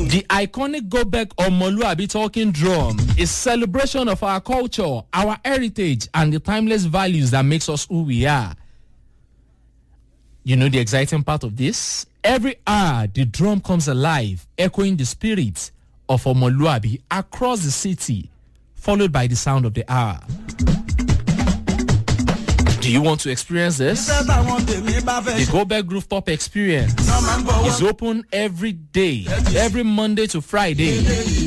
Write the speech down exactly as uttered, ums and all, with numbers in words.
The iconic Gobek Omoluabi talking drum is celebration of our culture, our heritage, and the timeless values that makes us who we are. You know the exciting part of this? Every hour, the drum comes alive, echoing the spirit of Omoluabi across the city, followed by the sound of the hour. Do you want to experience this? The Gobek Rooftop Experience is open every day, every Monday to Friday.